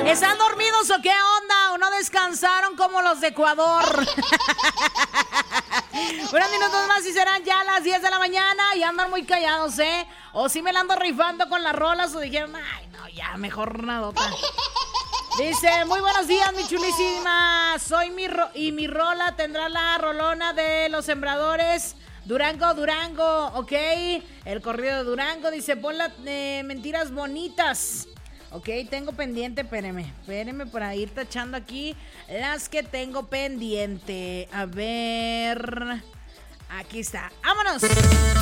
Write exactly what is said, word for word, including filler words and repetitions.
¿Están dormidos o qué onda? ¿O no descansaron como los de Ecuador? Unos minutos más y serán ya las diez de la mañana y andan muy callados, ¿eh? O si me la ando rifando con las rolas o dijeron, ay, no, ya, mejor nadota. Dice, muy buenos días, mi chulísima. Soy mi ro- y mi rola tendrá la rolona de los sembradores. Durango, Durango, ok. El corrido de Durango, dice, ponla eh, mentiras bonitas. Ok, tengo pendiente, espéreme, espéreme para ir tachando aquí las que tengo pendiente. A ver, aquí está, vámonos.